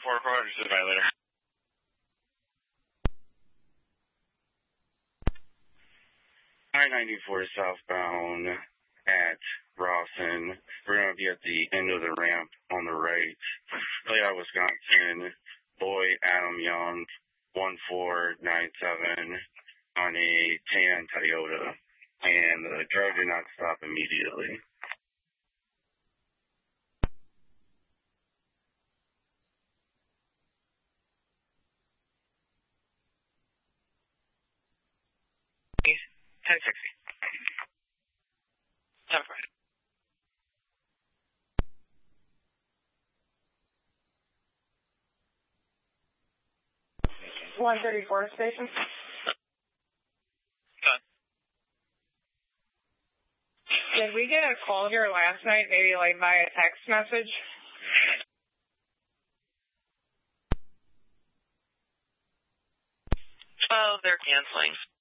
4 by later. I-94 southbound at Rawson. We're going to be at the end of the ramp on the right. Layout, Wisconsin. Boy Adam Young, 1497 on a tan Toyota. And the driver did not stop immediately. $10.60. 10 for it. $134 station. Done. Did we get a call here last night, maybe like via text message? Oh, they're canceling.